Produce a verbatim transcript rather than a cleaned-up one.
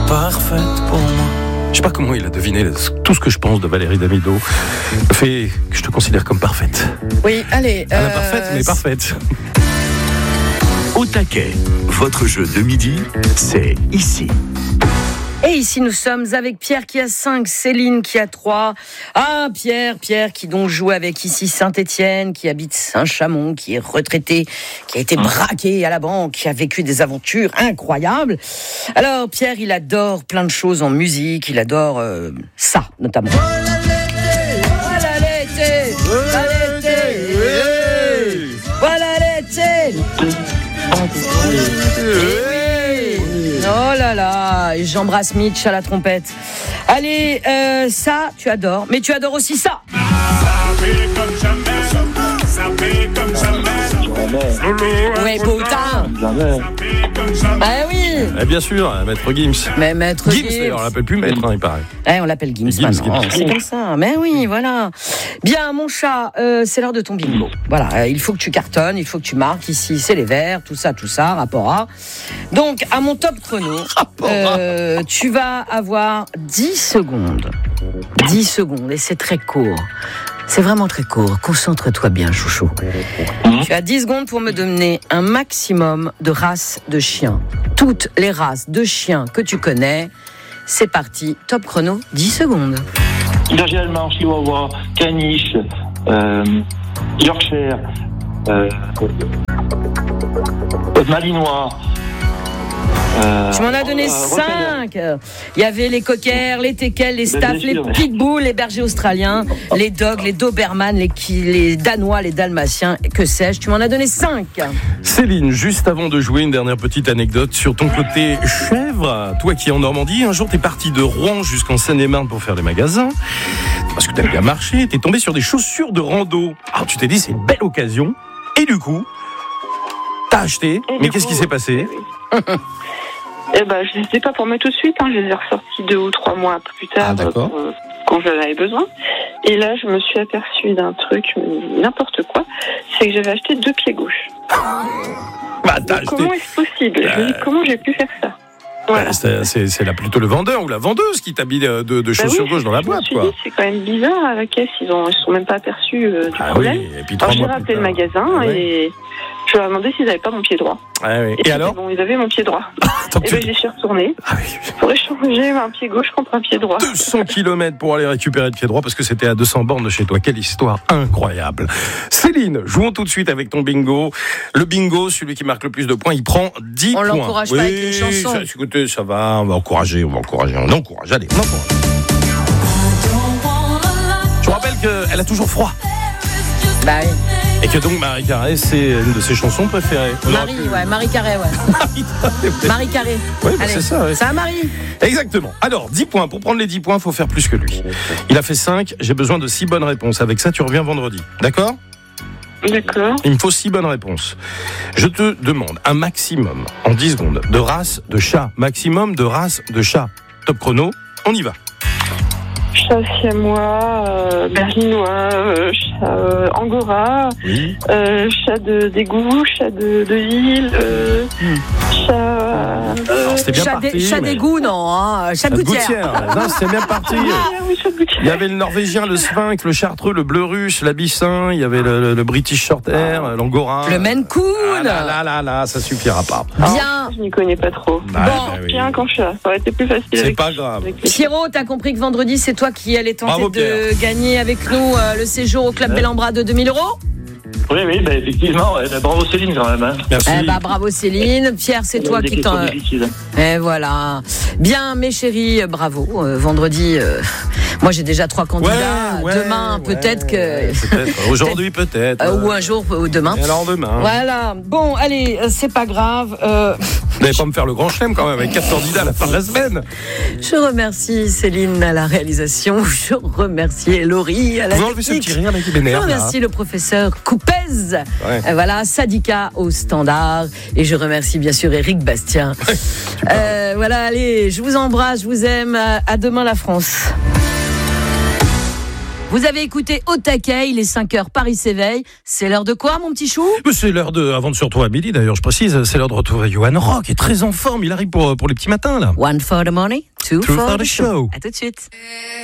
parfaite pour moi. Je sais pas comment il a deviné tout ce que je pense de Valérie Damido. Le fait que je te considère comme parfaite. Oui, allez. Euh, euh, Imparfaite, mais parfaite. Au taquet, votre jeu de midi, c'est ici. Et ici, nous sommes avec Pierre qui a cinq, Céline qui a trois. Ah, Pierre, Pierre qui donc joue avec ici Saint-Étienne, qui habite Saint-Chamond, qui est retraité, qui a été braqué à la banque, qui a vécu des aventures incroyables. Alors, Pierre, il adore plein de choses en musique, il adore euh, ça, notamment. Voilà l'été, voilà l'été, voilà l'été. Oh là là, et j'embrasse Mitch à la trompette. Allez, euh, ça, tu adores. Mais tu adores aussi ça. Ça fait comme jamais, ça fait comme jamais. Ouais, putain. Jamais. Ah oui. Eh bien sûr, Maître Gims. Mais Maître Gims, Gims. d'ailleurs, on l'appelle plus Maître, hein, il paraît. Eh, on l'appelle Gims, Gims, maintenant. Gims. C'est comme ça. Mais oui, voilà. Bien, mon chat, euh, c'est l'heure de ton bingo. Voilà, euh, il faut que tu cartonnes, il faut que tu marques. Ici, c'est les verts, tout ça, tout ça, rapport A. Donc, à mon top chrono, euh, tu vas avoir dix secondes. dix secondes, et c'est très court. C'est vraiment très court. Concentre-toi bien, chouchou. Mmh. Tu as dix secondes pour me donner un maximum de races de chiens. Toutes les races de chiens que tu connais. C'est parti. Top chrono, dix secondes. Berger allemand, Chihuahua, Caniche, euh, Yorkshire, euh, Malinois. Euh, tu m'en as donné cinq. Euh, Il y avait les cockers, les teckels, les staffs, les pitbulls, les bergers australiens, les dogs, les dobermans, les, les danois, les dalmatiens, que sais-je. Tu m'en as donné cinq. Céline, juste avant de jouer, une dernière petite anecdote sur ton côté chèvre. Toi qui es en Normandie, un jour t'es parti de Rouen jusqu'en Seine-et-Marne pour faire des magasins. Parce que t'as bien marché, t'es tombé sur des chaussures de rando. Alors tu t'es dit c'est une belle occasion. Et du coup, t'as acheté. Et mais du qu'est-ce coup, qui s'est passé? Eh ben, je ne les ai pas pour mettre tout de suite, hein. Je les ai ressortis deux ou trois mois plus tard, ah, pour, euh, quand j'en avais besoin. Et là, je me suis aperçue d'un truc, n'importe quoi, c'est que j'avais acheté deux pieds gauches. Bah, t'as acheté... Comment est-ce possible? euh... Je me dis, comment j'ai pu faire ça? Voilà. Bah, c'est, c'est, c'est là plutôt le vendeur ou la vendeuse qui t'a mis de, de, de chaussures bah oui, gauche dans la boîte. Je me suis dit, c'est quand même bizarre, à la caisse, ils ne se sont même pas aperçus euh, du ah problème. Oui, et puis alors j'ai rappelé le magasin ah, et je leur ai demandé s'ils n'avaient pas mon pied droit. Ah, oui. Et, et alors bon, ils avaient mon pied droit. Et tu... ben j'y suis retournée ah, oui. pour échanger un pied gauche contre un pied droit. deux cents kilomètres pour aller récupérer le pied droit parce que c'était à deux cents bornes de chez toi. Quelle histoire incroyable. Céline, jouons tout de suite avec ton bingo. Le bingo, celui qui marque le plus de points, il prend dix on points. On l'encourage oui, pas avec une chanson. Ça, écoutez, ça va, on va encourager, on va encourager, on encourage. Allez, on encourage. Je vous rappelle qu'elle a toujours froid. Bah oui. Et que donc Marie Carré, c'est une de ses chansons préférées. Marie, pu... ouais, Marie Carré, ouais. Marie Carré. Oui, bah c'est ça. Ouais. Ça, Marie. Exactement. Alors, dix points. Pour prendre les dix points, il faut faire plus que lui. Il a fait cinq. J'ai besoin de six bonnes réponses. Avec ça, tu reviens vendredi. D'accord ? D'accord. Il me faut six bonnes réponses. Je te demande un maximum, en dix secondes, de race de chat. Maximum de race de chat. Top chrono, on y va. Chat siamois, euh, berlinois, euh, chat euh, angora, oui. euh, chat de d'égout, chat de, de ville, euh, hmm. chat... Euh, c'était bien chat parti. Des, chat mais... d'égout, non, hein, chat de gouttière. Non, c'était bien parti. Oui, chat de gouttière. Il y avait le norvégien, le sphinx, le chartreux, le bleu russe, l'abyssin, il y a avait le, le, le british short hair, ah. l'angora. Le Maine Coon. Ah là, là, là, là, ça suffira pas. Bien. Je n'y connais pas trop. Bah, bon, bah, oui. Bien quand chat, ça aurait été plus facile. C'est pas grave. Pierrot, t'as compris que vendredi, c'est toi qui allais tenter Bravo, de Pierre. Gagner avec nous euh, le séjour au Club ouais. Bellambra de deux mille euros. Oui, oui, bah, effectivement. Ouais, bah, bravo Céline quand même. Hein. Merci. Eh bah, bravo Céline. Pierre, c'est toi qui t'en... Et voilà. Bien, mes chéris, bravo. Euh, vendredi, euh... moi j'ai déjà trois candidats. Ouais, demain, ouais, peut-être que... Ouais, peut-être. Aujourd'hui, peut-être. Euh, ou un jour, ou demain. Et alors demain. Voilà. Bon, allez, c'est pas grave. Euh... Vous n'allez pas me faire le grand chelem quand même avec quatre candidats à la fin de la semaine. Je remercie Céline à la réalisation. Je remercie Laurie à la Vous technique. Ce petit rire, là, qui m'énerve, je remercie là. Le professeur Coupez. Ouais. Euh, voilà, Sadika au standard. Et je remercie bien sûr Éric Bastien. euh, voilà, allez, je vous embrasse, je vous aime. À demain la France. Vous avez écouté Au taquet, il est cinq heures, Paris s'éveille. C'est l'heure de quoi, mon petit chou? C'est l'heure de, avant de se retrouver à midi d'ailleurs, je précise, c'est l'heure de retrouver Johan Rock, qui est très en forme, il arrive pour, pour les petits matins là. One for the money, two, Two for, for the the show. show. À tout de suite.